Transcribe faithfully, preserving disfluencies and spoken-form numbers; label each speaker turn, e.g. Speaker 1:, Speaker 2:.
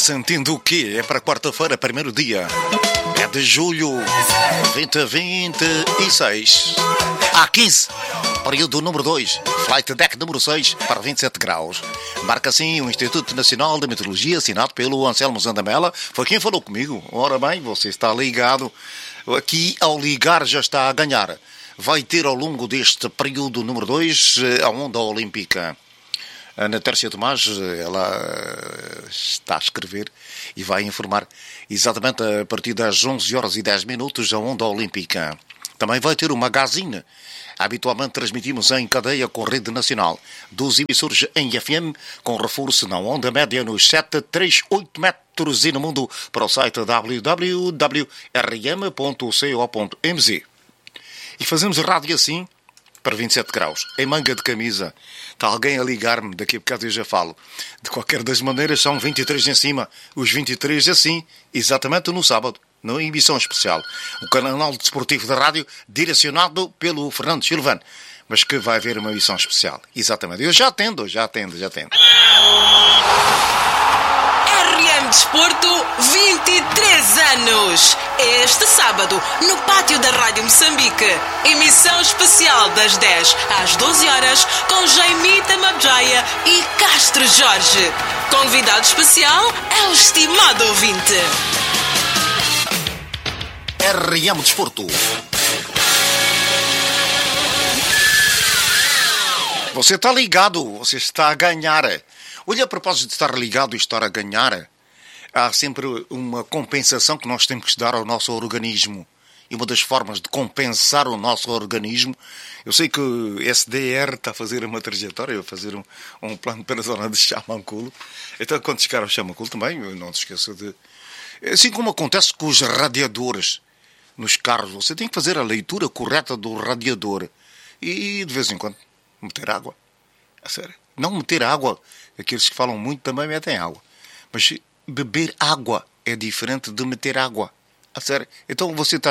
Speaker 1: Sentindo o quê? É para quarta-feira, primeiro dia. É de julho vinte vinte e seis. Há quinze. Período número dois. Flight deck número seis para vinte e sete graus. Marca assim o Instituto Nacional de Meteorologia, assinado pelo Anselmo Zandamela. Foi quem falou comigo. Ora bem, você está ligado. Aqui, ao ligar, já está a ganhar. Vai ter ao longo deste período número dois a onda olímpica. A Ana Tércia Tomás, ela está a escrever e vai informar exatamente a partir das onze horas e dez minutos a onda olímpica. Também vai ter o magazine. Habitualmente transmitimos em cadeia com rede nacional dos emissores em F M, com reforço na onda média nos setecentos e trinta e oito metros e no mundo para o site w w w ponto r m ponto co ponto m z. E fazemos rádio assim para vinte e sete graus, em manga de camisa. Está alguém a ligar-me, daqui a bocado eu já falo. De qualquer das maneiras, são vinte e três em cima. Os vinte e três assim, exatamente no sábado, na emissão especial. O canal desportivo da rádio, direcionado pelo Fernando Silvano. Mas que vai haver uma emissão especial. Exatamente. Eu já atendo, já atendo, já atendo.
Speaker 2: R M Desporto, vinte e três anos. Este sábado, no pátio da Rádio Moçambique. Emissão especial das dez às doze horas com Jaimita Mabjaya e Castro Jorge. Convidado especial é o estimado ouvinte.
Speaker 1: R M Desporto. Você está ligado, você está a ganhar. Olha, a propósito de estar ligado e estar a ganhar, há sempre uma compensação que nós temos que dar ao nosso organismo. E uma das formas de compensar o nosso organismo, eu sei que o S D R está a fazer uma trajetória, a fazer um, um plano para a zona de Xamanculo. Então, quando chegar ao Xamanculo também, não se esqueça de... Assim como acontece com os radiadores nos carros, você tem que fazer a leitura correta do radiador. E, de vez em quando, meter água. A sério. Não meter água. Aqueles que falam muito também metem água. Mas beber água é diferente de meter água. A sério. Então você está